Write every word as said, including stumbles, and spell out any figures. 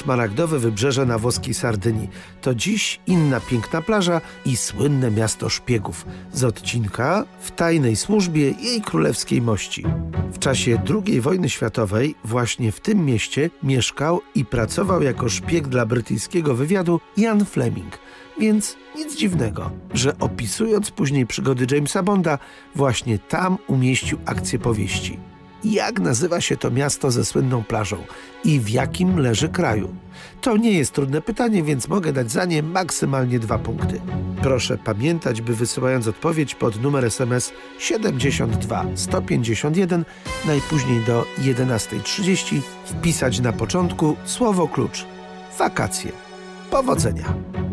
szmaragdowe wybrzeże na włoskiej Sardynii. To dziś inna piękna plaża i słynne miasto szpiegów z odcinka W tajnej służbie jej królewskiej mości. W czasie drugiej wojny światowej właśnie w tym mieście mieszkał i pracował jako szpieg dla brytyjskiego wywiadu Ian Fleming. Więc nic dziwnego, że opisując później przygody Jamesa Bonda, właśnie tam umieścił akcję powieści. Jak nazywa się to miasto ze słynną plażą i w jakim leży kraju? To nie jest trudne pytanie, więc mogę dać za nie maksymalnie dwa punkty. Proszę pamiętać, by wysyłając odpowiedź pod numer S M S siedemdziesiąt dwa sto pięćdziesiąt jeden najpóźniej do jedenastej trzydzieści wpisać na początku słowo klucz wakacje. Powodzenia!